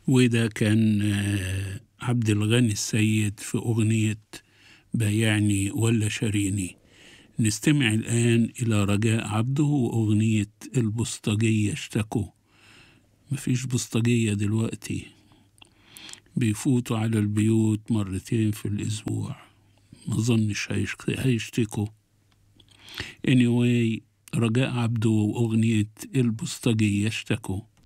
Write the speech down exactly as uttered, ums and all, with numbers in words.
وده كان آه، عبد الغني السيد في أغنية بايعني ولا شاريني. نستمع الآن إلى رجاء عبده وأغنية البسطجية اشتكوا. مفيش بسطجية دلوقتي، بيفوتوا على البيوت مرتين في الأسبوع، ما ظنش هيشك- هيشتكوا. anyway رجاء عبده وأغنية البسطجية اشتكوا.